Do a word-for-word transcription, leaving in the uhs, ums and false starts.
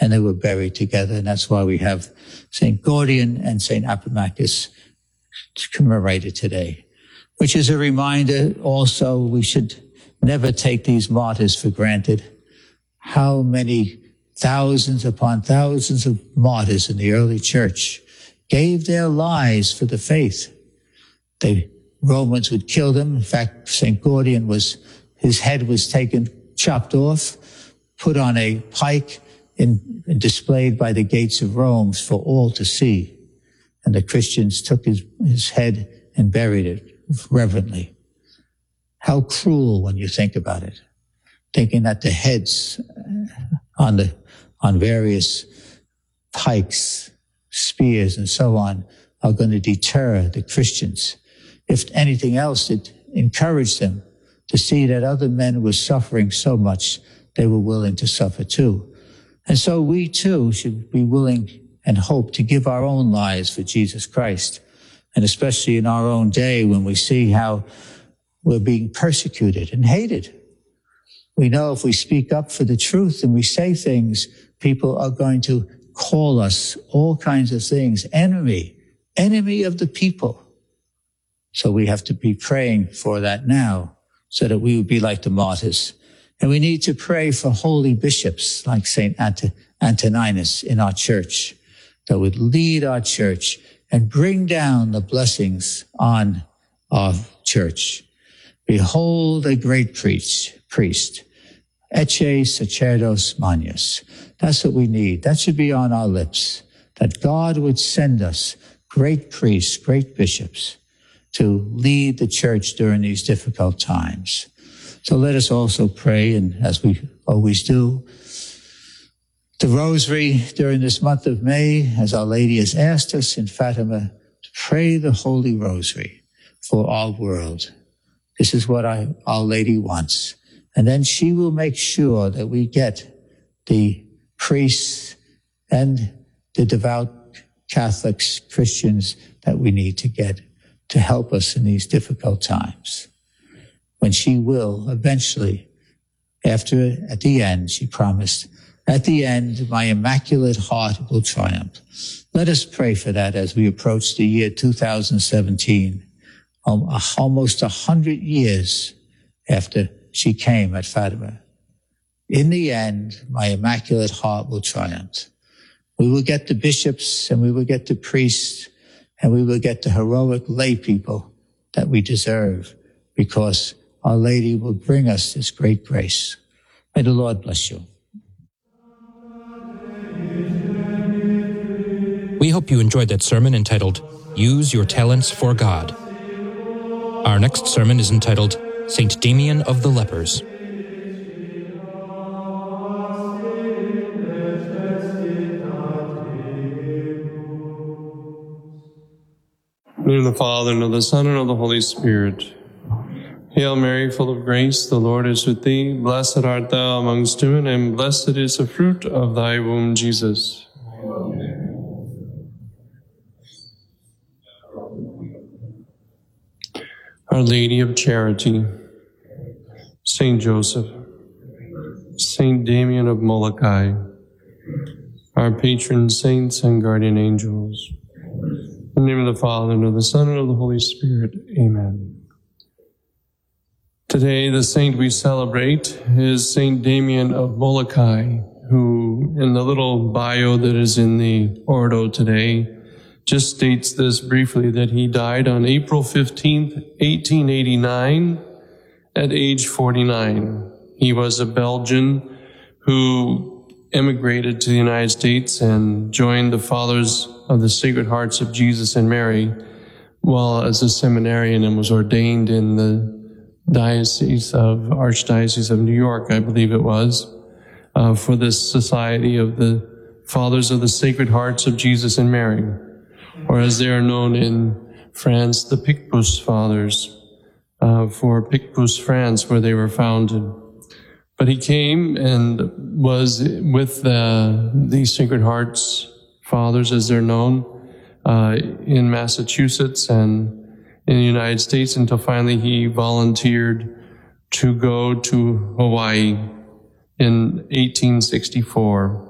and they were buried together. And that's why we have Saint Gordian and Saint Appomattox commemorated today, which is a reminder also we should never take these martyrs for granted. How many thousands upon thousands of martyrs in the early church gave their lives for the faith. The Romans would kill them. In fact, Saint Gordian was, his head was taken, chopped off, put on a pike, and displayed by the gates of Rome for all to see. And the Christians took his, his head and buried it reverently. How cruel when you think about it, thinking that the heads on the on various pikes, spears, and so on are going to deter the Christians. If anything else, it encouraged them to see that other men were suffering so much, they were willing to suffer too. And so we too should be willing and hope to give our own lives for Jesus Christ. And especially in our own day when we see how we're being persecuted and hated. We know if we speak up for the truth and we say things, people are going to call us all kinds of things. Enemy, enemy of the people. So we have to be praying for that now so that we would be like the martyrs. And we need to pray for holy bishops like Saint Ant- Antoninus in our church that would lead our church and bring down the blessings on our church. Behold a great priest, priest. Ecce sacerdos magnus. That's what we need. That should be on our lips, that God would send us great priests, great bishops to lead the church during these difficult times. So let us also pray, and as we always do, the rosary during this month of May, as Our Lady has asked us in Fatima, to pray the Holy Rosary for our world. This is what I, Our Lady wants. And then she will make sure that we get the priests and the devout Catholics, Christians that we need to get to help us in these difficult times. When she will eventually, after, at the end, she promised, at the end, my Immaculate Heart will triumph. Let us pray for that as we approach the year two thousand seventeen, almost a hundred years after she came at Fatima. In the end, my Immaculate Heart will triumph. We will get the bishops and we will get the priests and we will get the heroic lay people that we deserve because Our Lady will bring us this great grace. May the Lord bless you. We hope you enjoyed that sermon entitled, Use Your Talents for God. Our next sermon is entitled, Saint Damian of the Lepers. In the name of the Father, and of the Son, and of the Holy Spirit. Hail Mary, full of grace, the Lord is with thee. Blessed art thou amongst women, and blessed is the fruit of thy womb, Jesus. Our Lady of Charity, Saint Joseph, Saint Damian of Molokai, our patron saints and guardian angels. In the name of the Father, and of the Son, and of the Holy Spirit. Amen. Today, the saint we celebrate is Saint Damian of Molokai, who, in the little bio that is in the Ordo today, just states this briefly, that he died on April fifteenth, eighteen eighty-nine, at age forty-nine. He was a Belgian who emigrated to the United States and joined the Fathers of the Sacred Hearts of Jesus and Mary while as a seminarian, and was ordained in the Diocese of, Archdiocese of New York, I believe it was, uh, for this Society of the Fathers of the Sacred Hearts of Jesus and Mary, or as they are known in France, the Picpus Fathers, uh, for Picpus, France, where they were founded. But he came and was with the, the Sacred Hearts Fathers, as they're known, uh, in Massachusetts and in the United States, until finally he volunteered to go to Hawaii in eighteen sixty-four.